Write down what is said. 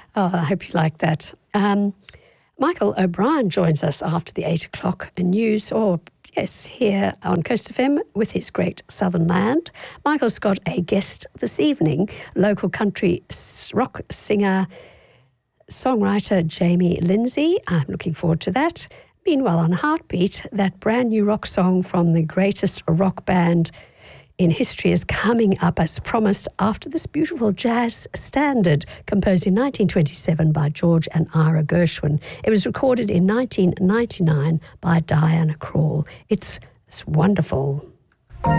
Oh, I hope you like that. Michael O'Brien joins us after the 8 o'clock news, here on Coast FM with his great Southern Land. Michael's got a guest this evening, local country rock singer, songwriter Jamie Lindsay. I'm looking forward to that. Meanwhile, on Heartbeat, that brand new rock song from the greatest rock band in history is coming up as promised after this beautiful jazz standard composed in 1927 by George and Ira Gershwin. It was recorded in 1999 by Diana Krall. It's wonderful.